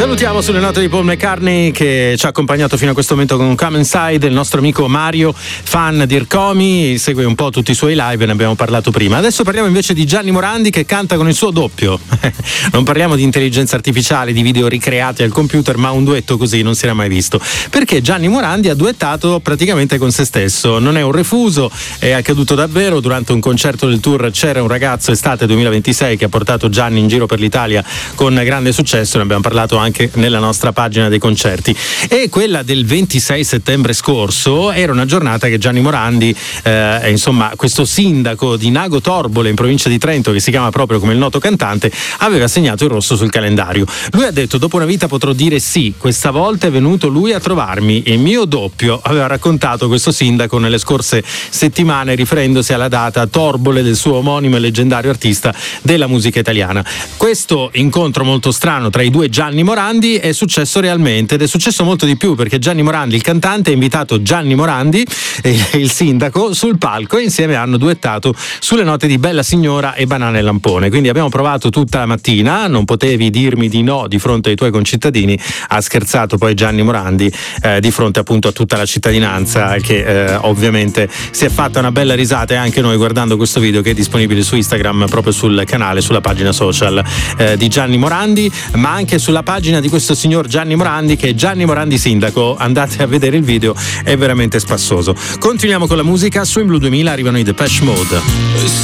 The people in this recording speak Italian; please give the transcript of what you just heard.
Salutiamo sulle note di Paul McCartney, che ci ha accompagnato fino a questo momento con Come Inside, il nostro amico Mario, fan di Ercomi, segue un po' tutti i suoi live, ne abbiamo parlato prima. Adesso parliamo invece di Gianni Morandi, che canta con il suo doppio. Non parliamo di intelligenza artificiale, di video ricreati al computer, ma un duetto così non si era mai visto, perché Gianni Morandi ha duettato praticamente con se stesso. Non è un refuso, è accaduto davvero. Durante un concerto del tour C'era un ragazzo estate 2026 che ha portato Gianni in giro per l'Italia con grande successo, ne abbiamo parlato anche nella nostra pagina dei concerti. E quella del 26 settembre scorso era una giornata che Gianni Morandi, insomma, questo sindaco di Nago Torbole in provincia di Trento, che si chiama proprio come il noto cantante, aveva segnato il rosso sul calendario. Lui ha detto: dopo una vita potrò dire sì, questa volta è venuto lui a trovarmi, il mio doppio. Aveva raccontato questo sindaco nelle scorse settimane, riferendosi alla data Torbole del suo omonimo e leggendario artista della musica italiana. Questo incontro molto strano tra i due Gianni Morandi è successo realmente, ed è successo molto di più, perché Gianni Morandi, il cantante, ha invitato Gianni Morandi, il sindaco, sul palco, e insieme hanno duettato sulle note di Bella Signora e Banana e Lampone. Quindi abbiamo provato tutta la mattina, non potevi dirmi di no di fronte ai tuoi concittadini, ha scherzato poi Gianni Morandi di fronte appunto a tutta la cittadinanza, che ovviamente si è fatta una bella risata, e anche noi guardando questo video, che è disponibile su Instagram, proprio sul canale, sulla pagina social di Gianni Morandi, ma anche sulla pagina di questo signor Gianni Morandi, che è Gianni Morandi Sindaco. Andate a vedere il video, è veramente spassoso. Continuiamo con la musica. Su In Blue 2000 arrivano i Depeche Mode.